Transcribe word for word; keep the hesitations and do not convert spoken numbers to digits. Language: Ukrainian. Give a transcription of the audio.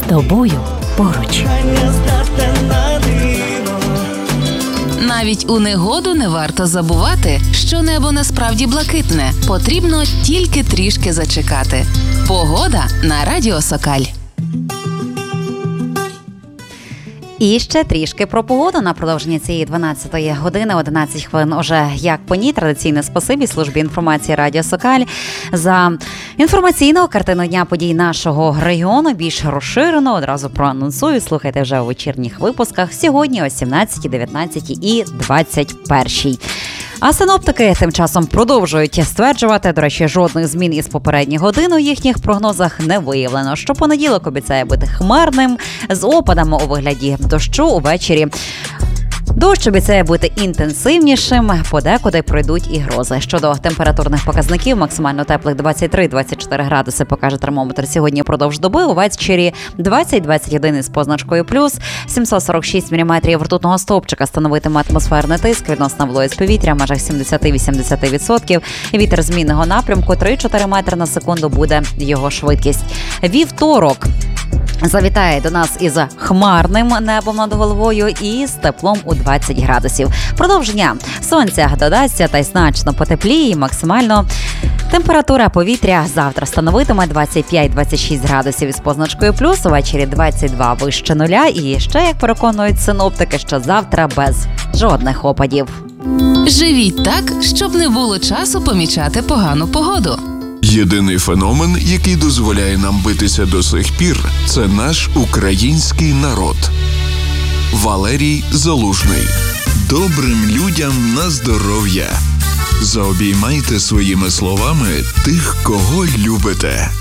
тобою поруч. Навіть у негоду не варто забувати, що небо насправді блакитне. Потрібно тільки трішки зачекати. Погода на Радіо Сокаль. І ще трішки про погоду на продовження цієї дванадцятої години, одинадцять хвилин уже як по ній. Традиційне спасибі службі інформації Радіо Сокаль за інформаційну картину дня подій нашого регіону. Більш розширено, одразу проанонсую, слухайте вже у вечірніх випусках сьогодні о сімнадцятій, дев'ятнадцятій і двадцять першій. А синоптики тим часом продовжують стверджувати, до речі, жодних змін із попередніх годин у їхніх прогнозах не виявлено. Що понеділок обіцяє бути хмарним, з опадами у вигляді дощу увечері. Дощ обіцяє бути інтенсивнішим, подекуди пройдуть і грози. Щодо температурних показників, максимально теплих двадцять три - двадцять чотири градуси покаже термометр сьогодні впродовж доби. Увечері двадцять - двадцять один із позначкою плюс, сімсот сорок шість міліметрів ртутного стовпчика становитиме атмосферний тиск, відносна вологість повітря в межах сімдесят - вісімдесят відсотків. Вітер змінного напрямку три - чотири метри на секунду буде його швидкість. Вівторок завітає до нас із хмарним небом над головою і з теплом у двадцять градусів. Продовження сонця додасться та й значно потепліє. Максимально температура повітря завтра становитиме двадцять п'ять - двадцять шість градусів із позначкою плюс, увечері двадцять два вище нуля. І ще, як переконують синоптики, що завтра без жодних опадів. Живіть так, щоб не було часу помічати погану погоду. Єдиний феномен, який дозволяє нам битися до сих пір, це наш український народ. Валерій Залужний. Добрим людям на здоров'я. Заобіймайте своїми словами тих, кого любите.